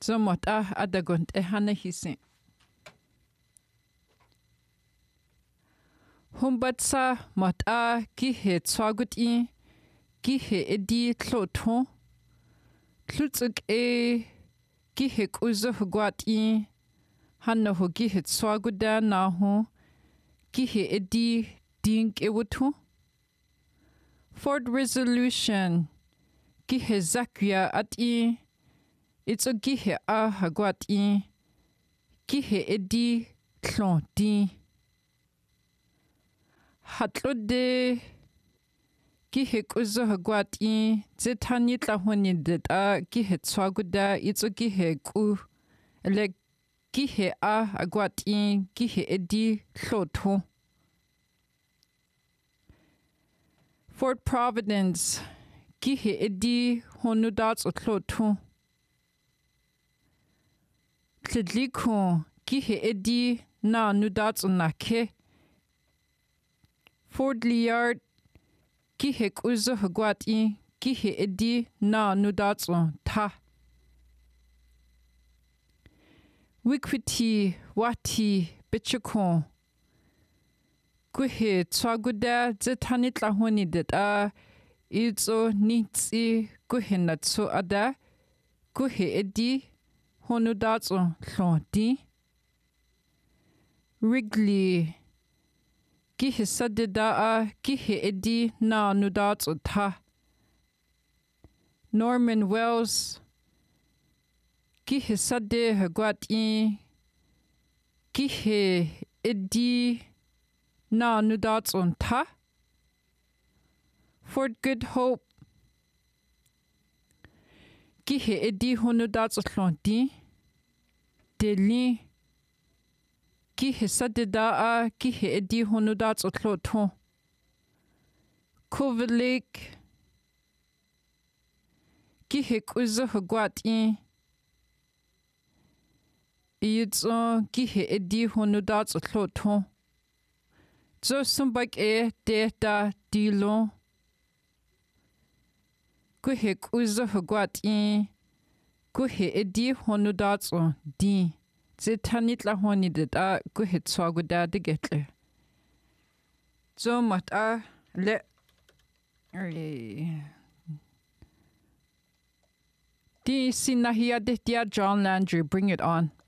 Zomota adagunt hana hisin. Humbatsa mota gihe tsagut gihe edi tloton. Tlutsuk gihe kuzo hugwat hanno ho gihe tsaguda naho gihe edi dink ewutu. Ford resolution gihe zakya at it's a gihe a hagwat gihe edi tlon di. Hatlode gihe kuzo hagwat zetani tlahoni deta gihe tsaguda it's a gihe ku le gihe a hagwat gihe edi tloto. Fort Providence gihe edi honudats otloto. Tledliko gihe edi na nudats onake. Fort Liard gihe kuzo hagwat gihe edi na nudats ta. Wikwiti wati bichukon Guhe tsaguda zetani tlahoni deta itso nitsi guhe natso ada guhe edi honudatso tlonti. Wrigley gihe sadeda gihe edi na nudatso ta. Norman Wells gihe sade hagwat gihe edi na nudats on ta. Fort Good Hope gihe edi honudats otlonti. Delhi gihe sadeda gihe edi honudats otloton. Culver Lake gihe kuzo hagwat Yitso gihe edi honudats otloton. Zo sumbak deta dilo. Guhe kuzo hagwat guhe edi honudatso di. Zetani tlahoni deta guhe tsaguda degetle. Zo mata le di sinahia detia John Landry, bring it on.